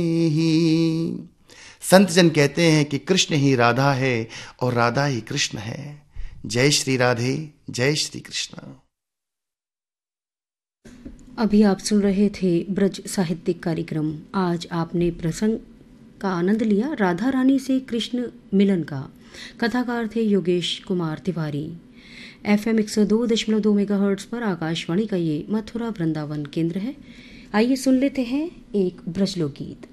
ही। संत जन कहते हैं कि कृष्ण ही राधा है और राधा ही कृष्ण है। जय श्री राधे, जय श्री कृष्ण। अभी आप सुन रहे थे ब्रज साहित्यिक कार्यक्रम। आज आपने प्रसंग का आनंद लिया राधा रानी से कृष्ण मिलन का। कथाकार थे योगेश कुमार तिवारी। FM 102.2 मेगाहर्ट्ज पर आकाशवाणी का ये मथुरा वृंदावन केंद्र है। आइए सुन लेते हैं एक ब्रजलोक गीत।